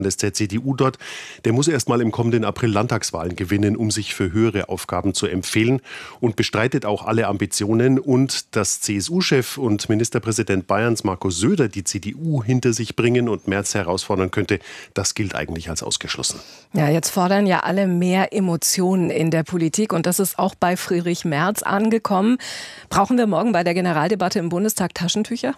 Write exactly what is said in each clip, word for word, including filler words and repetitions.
der C D U dort, der muss erst mal im kommenden April Landtagswahlen gewinnen, um sich für höhere Aufgaben zu empfehlen und bestreitet auch alle Ambitionen. Und dass C S U-Chef und Ministerpräsident Bayerns Markus Söder die C D U hinter sich bringen und Merz herausfordern könnte, das gilt eigentlich als ausgeschlossen. Ja, jetzt fordern ja alle mehr Emotionen in der Politik und das ist auch bei Friedrich Merz angekommen. Brauchen wir morgen bei der Generaldebatte im Bundestag Taschentücher?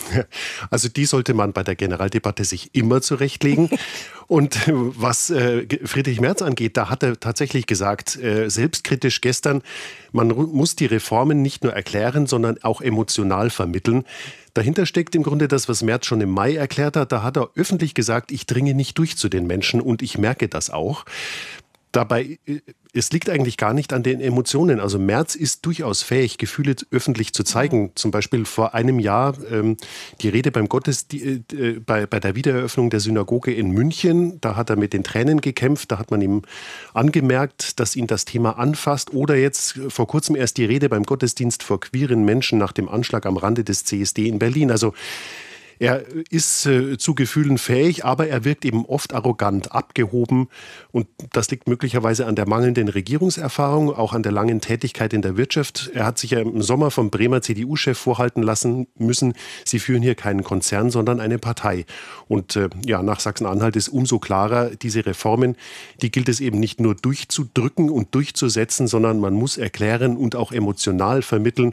Also die sollte man bei der Generaldebatte sich immer zurechtlegen. Und was äh, Friedrich Merz angeht, da hat er tatsächlich gesagt, äh, selbstkritisch gestern, man muss die Reformen nicht nur erklären, sondern auch emotional vermitteln. Dahinter steckt im Grunde das, was Merz schon im Mai erklärt hat. Da hat er öffentlich gesagt, ich dringe nicht durch zu den Menschen und ich merke das auch. Dabei, es liegt eigentlich gar nicht an den Emotionen. Also Merz ist durchaus fähig, Gefühle öffentlich zu zeigen. Zum Beispiel vor einem Jahr ähm, die Rede beim Gottesdienst, äh, bei, bei der Wiedereröffnung der Synagoge in München. Da hat er mit den Tränen gekämpft. Da hat man ihm angemerkt, dass ihn das Thema anfasst. Oder jetzt vor kurzem erst die Rede beim Gottesdienst vor queeren Menschen nach dem Anschlag am Rande des C S D in Berlin. Also er ist äh, zu Gefühlen fähig, aber er wirkt eben oft arrogant, abgehoben. Und das liegt möglicherweise an der mangelnden Regierungserfahrung, auch an der langen Tätigkeit in der Wirtschaft. Er hat sich ja im Sommer vom Bremer C D U-Chef vorhalten lassen müssen, sie führen hier keinen Konzern, sondern eine Partei. Und äh, ja, nach Sachsen-Anhalt ist umso klarer, diese Reformen, die gilt es eben nicht nur durchzudrücken und durchzusetzen, sondern man muss erklären und auch emotional vermitteln,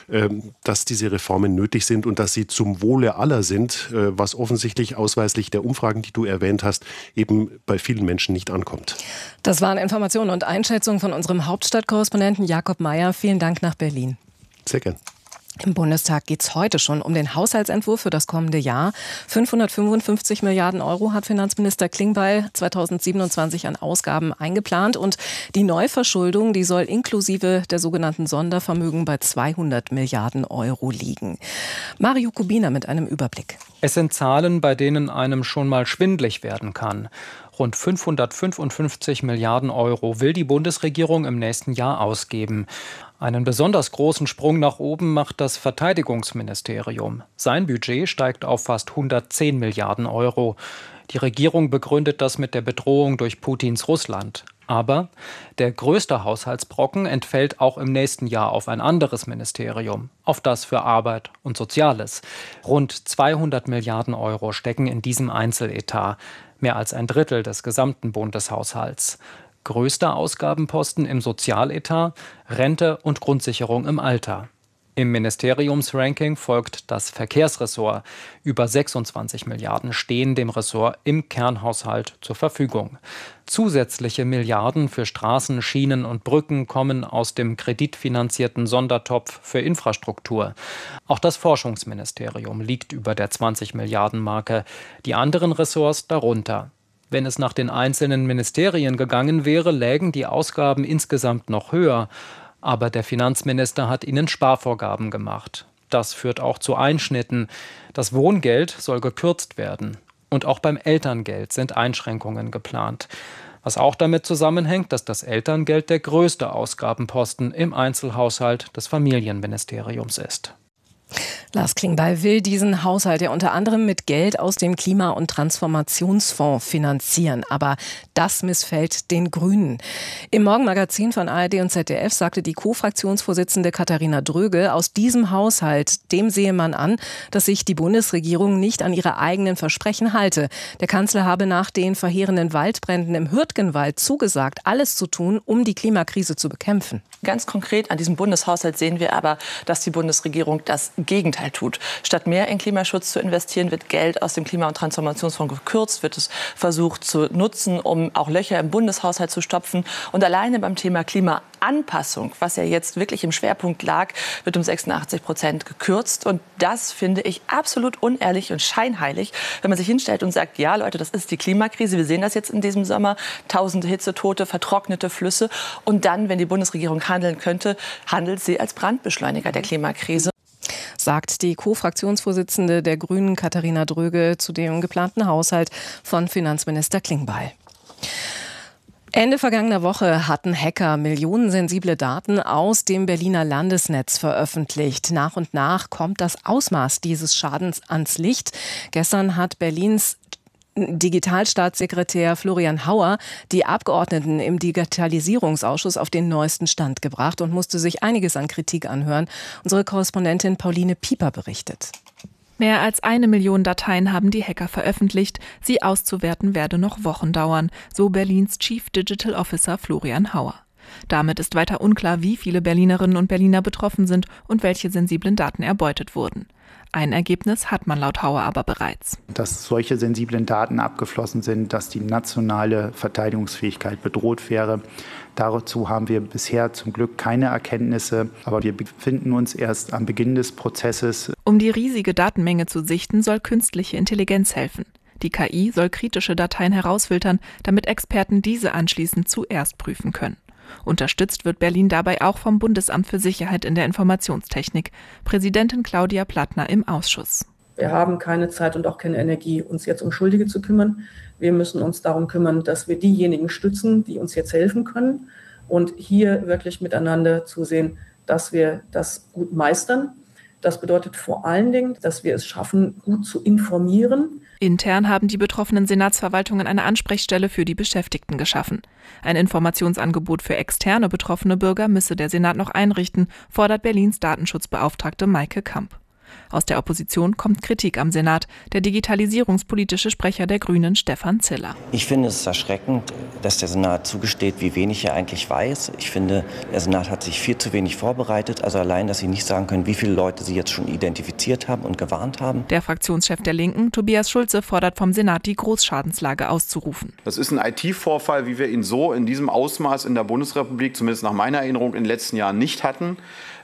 dass diese Reformen nötig sind und dass sie zum Wohle aller sind, was offensichtlich ausweislich der Umfragen, die du erwähnt hast, eben bei vielen Menschen nicht ankommt. Das waren Informationen und Einschätzungen von unserem Hauptstadtkorrespondenten Jakob Mayer. Vielen Dank nach Berlin. Sehr gern. Im Bundestag geht es heute schon um den Haushaltsentwurf für das kommende Jahr. fünfhundertfünfundfünfzig Milliarden Euro hat Finanzminister Klingbeil zweitausendsiebenundzwanzig an Ausgaben eingeplant. Und die Neuverschuldung, die soll inklusive der sogenannten Sondervermögen bei zweihundert Milliarden Euro liegen. Mario Kubina mit einem Überblick. Es sind Zahlen, bei denen einem schon mal schwindlig werden kann. Rund fünfhundertfünfundfünfzig Milliarden Euro will die Bundesregierung im nächsten Jahr ausgeben. Einen besonders großen Sprung nach oben macht das Verteidigungsministerium. Sein Budget steigt auf fast hundertzehn Milliarden Euro. Die Regierung begründet das mit der Bedrohung durch Putins Russland. Aber der größte Haushaltsbrocken entfällt auch im nächsten Jahr auf ein anderes Ministerium, auf das für Arbeit und Soziales. Rund zweihundert Milliarden Euro stecken in diesem Einzeletat, mehr als ein Drittel des gesamten Bundeshaushalts. Größter Ausgabenposten im Sozialetat, Rente und Grundsicherung im Alter. Im Ministeriumsranking folgt das Verkehrsressort. Über sechsundzwanzig Milliarden stehen dem Ressort im Kernhaushalt zur Verfügung. Zusätzliche Milliarden für Straßen, Schienen und Brücken kommen aus dem kreditfinanzierten Sondertopf für Infrastruktur. Auch das Forschungsministerium liegt über der zwanzig Milliarden Marke, die anderen Ressorts darunter. Wenn es nach den einzelnen Ministerien gegangen wäre, lägen die Ausgaben insgesamt noch höher. Aber der Finanzminister hat ihnen Sparvorgaben gemacht. Das führt auch zu Einschnitten. Das Wohngeld soll gekürzt werden. Und auch beim Elterngeld sind Einschränkungen geplant. Was auch damit zusammenhängt, dass das Elterngeld der größte Ausgabenposten im Einzelhaushalt des Familienministeriums ist. Lars Klingbeil will diesen Haushalt ja unter anderem mit Geld aus dem Klima- und Transformationsfonds finanzieren. Aber das missfällt den Grünen. Im Morgenmagazin von A R D und Z D F sagte die Co-Fraktionsvorsitzende Katharina Dröge, aus diesem Haushalt, dem sehe man an, dass sich die Bundesregierung nicht an ihre eigenen Versprechen halte. Der Kanzler habe nach den verheerenden Waldbränden im Hürtgenwald zugesagt, alles zu tun, um die Klimakrise zu bekämpfen. Ganz konkret an diesem Bundeshaushalt sehen wir aber, dass die Bundesregierung das Gegenteil tut. Statt mehr in Klimaschutz zu investieren, wird Geld aus dem Klima- und Transformationsfonds gekürzt, wird es versucht zu nutzen, um auch Löcher im Bundeshaushalt zu stopfen. Und alleine beim Thema Klimaanpassung, was ja jetzt wirklich im Schwerpunkt lag, wird um sechsundachtzig Prozent gekürzt. Und das finde ich absolut unehrlich und scheinheilig, wenn man sich hinstellt und sagt, ja Leute, das ist die Klimakrise. Wir sehen das jetzt in diesem Sommer. Tausende Hitzetote, vertrocknete Flüsse. Und dann, wenn die Bundesregierung handeln könnte, handelt sie als Brandbeschleuniger der Klimakrise. Sagt die Co-Fraktionsvorsitzende der Grünen Katharina Dröge zu dem geplanten Haushalt von Finanzminister Klingbeil. Ende vergangener Woche hatten Hacker millionensensible Daten aus dem Berliner Landesnetz veröffentlicht. Nach und nach kommt das Ausmaß dieses Schadens ans Licht. Gestern hat Berlins Digitalstaatssekretär Florian Hauer die Abgeordneten im Digitalisierungsausschuss auf den neuesten Stand gebracht und musste sich einiges an Kritik anhören. Unsere Korrespondentin Pauline Pieper berichtet. Mehr als eine Million Dateien haben die Hacker veröffentlicht. Sie auszuwerten werde noch Wochen dauern, so Berlins Chief Digital Officer Florian Hauer. Damit ist weiter unklar, wie viele Berlinerinnen und Berliner betroffen sind und welche sensiblen Daten erbeutet wurden. Ein Ergebnis hat man laut Hauer aber bereits. Dass solche sensiblen Daten abgeflossen sind, dass die nationale Verteidigungsfähigkeit bedroht wäre. Dazu haben wir bisher zum Glück keine Erkenntnisse, aber wir befinden uns erst am Beginn des Prozesses. Um die riesige Datenmenge zu sichten, soll künstliche Intelligenz helfen. Die K I soll kritische Dateien herausfiltern, damit Experten diese anschließend zuerst prüfen können. Unterstützt wird Berlin dabei auch vom Bundesamt für Sicherheit in der Informationstechnik. Präsidentin Claudia Plattner im Ausschuss. Wir haben keine Zeit und auch keine Energie, uns jetzt um Schuldige zu kümmern. Wir müssen uns darum kümmern, dass wir diejenigen stützen, die uns jetzt helfen können. Und hier wirklich miteinander zusehen, dass wir das gut meistern. Das bedeutet vor allen Dingen, dass wir es schaffen, gut zu informieren. Intern haben die betroffenen Senatsverwaltungen eine Ansprechstelle für die Beschäftigten geschaffen. Ein Informationsangebot für externe betroffene Bürger müsse der Senat noch einrichten, fordert Berlins Datenschutzbeauftragte Maike Kamp. Aus der Opposition kommt Kritik am Senat. Der digitalisierungspolitische Sprecher der Grünen, Stefan Ziller. Ich finde es erschreckend, dass der Senat zugesteht, wie wenig er eigentlich weiß. Ich finde, der Senat hat sich viel zu wenig vorbereitet. Also allein, dass sie nicht sagen können, wie viele Leute sie jetzt schon identifiziert haben und gewarnt haben. Der Fraktionschef der Linken, Tobias Schulze, fordert vom Senat, die Großschadenslage auszurufen. Das ist ein I T-Vorfall, wie wir ihn so in diesem Ausmaß in der Bundesrepublik, zumindest nach meiner Erinnerung, in den letzten Jahren nicht hatten.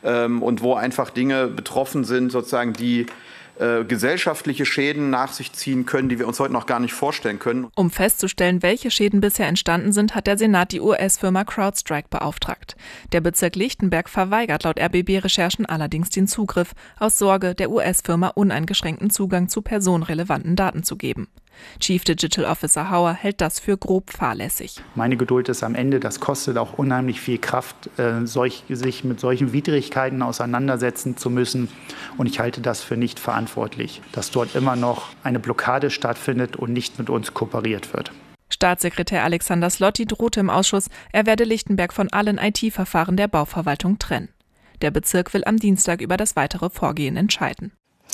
Und wo einfach Dinge betroffen sind, sozusagen, die äh, gesellschaftliche Schäden nach sich ziehen können, die wir uns heute noch gar nicht vorstellen können. Um festzustellen, welche Schäden bisher entstanden sind, hat der Senat die U S-Firma CrowdStrike beauftragt. Der Bezirk Lichtenberg verweigert laut R B B-Recherchen allerdings den Zugriff, aus Sorge, der U S-Firma uneingeschränkten Zugang zu personenrelevanten Daten zu geben. Chief Digital Officer Hauer hält das für grob fahrlässig. Meine Geduld ist am Ende, das kostet auch unheimlich viel Kraft, äh, solch, sich mit solchen Widrigkeiten auseinandersetzen zu müssen. Und ich halte das für nicht verantwortlich, dass dort immer noch eine Blockade stattfindet und nicht mit uns kooperiert wird. Staatssekretär Alexander Slotti drohte im Ausschuss, er werde Lichtenberg von allen I T-Verfahren der Bauverwaltung trennen. Der Bezirk will am Dienstag über das weitere Vorgehen entscheiden.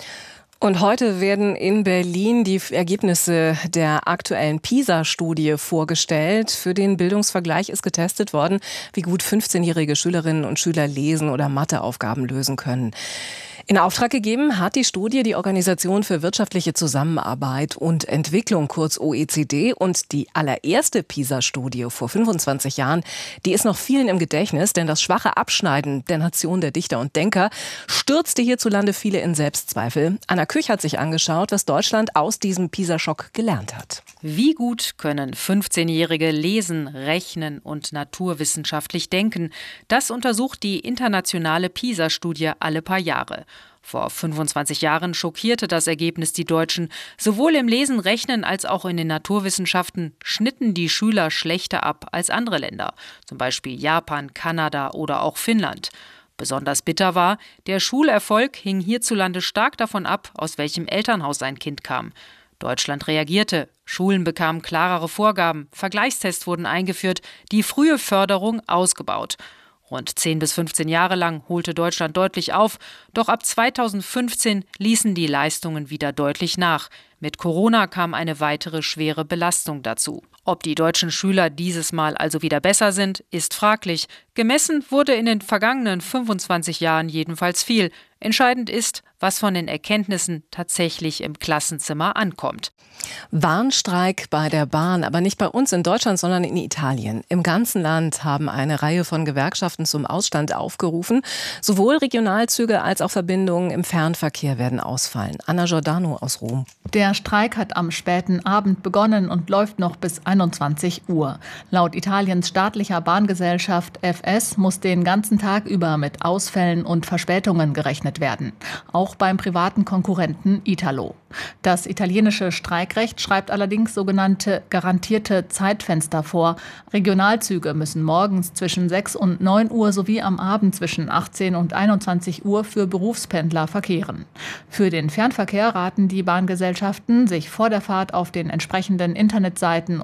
Und heute werden in Berlin die Ergebnisse der aktuellen PISA-Studie vorgestellt. Für den Bildungsvergleich ist getestet worden, wie gut fünfzehnjährige Schülerinnen und Schüler lesen oder Matheaufgaben lösen können. In Auftrag gegeben hat die Studie die Organisation für wirtschaftliche Zusammenarbeit und Entwicklung, kurz O E C D. Und die allererste PISA-Studie vor fünfundzwanzig Jahren, die ist noch vielen im Gedächtnis, denn das schwache Abschneiden der Nation der Dichter und Denker stürzte hierzulande viele in Selbstzweifel. Anna Küch hat sich angeschaut, was Deutschland aus diesem PISA-Schock gelernt hat. Wie gut können fünfzehnjährige lesen, rechnen und naturwissenschaftlich denken? Das untersucht die internationale PISA-Studie alle paar Jahre. Vor fünfundzwanzig Jahren schockierte das Ergebnis die Deutschen. Sowohl im Lesen, Rechnen als auch in den Naturwissenschaften schnitten die Schüler schlechter ab als andere Länder, zum Beispiel Japan, Kanada oder auch Finnland. Besonders bitter war, der Schulerfolg hing hierzulande stark davon ab, aus welchem Elternhaus ein Kind kam. Deutschland reagierte, Schulen bekamen klarere Vorgaben, Vergleichstests wurden eingeführt, die frühe Förderung ausgebaut. Rund zehn bis fünfzehn Jahre lang holte Deutschland deutlich auf, doch ab zweitausendfünfzehn ließen die Leistungen wieder deutlich nach. Mit Corona kam eine weitere schwere Belastung dazu. Ob die deutschen Schüler dieses Mal also wieder besser sind, ist fraglich. Gemessen wurde in den vergangenen fünfundzwanzig Jahren jedenfalls viel. Entscheidend ist, was von den Erkenntnissen tatsächlich im Klassenzimmer ankommt. Warnstreik bei der Bahn, aber nicht bei uns in Deutschland, sondern in Italien. Im ganzen Land haben eine Reihe von Gewerkschaften zum Ausstand aufgerufen. Sowohl Regionalzüge als auch Verbindungen im Fernverkehr werden ausfallen. Anna Giordano aus Rom. Der Streik hat am späten Abend begonnen und läuft noch bis einundzwanzig Uhr. Laut Italiens staatlicher Bahngesellschaft F S muss den ganzen Tag über mit Ausfällen und Verspätungen gerechnet werden. Auch auch beim privaten Konkurrenten Italo. Das italienische Streikrecht schreibt allerdings sogenannte garantierte Zeitfenster vor. Regionalzüge müssen morgens zwischen sechs und neun Uhr sowie am Abend zwischen achtzehn und einundzwanzig Uhr für Berufspendler verkehren. Für den Fernverkehr raten die Bahngesellschaften, sich vor der Fahrt auf den entsprechenden Internetseiten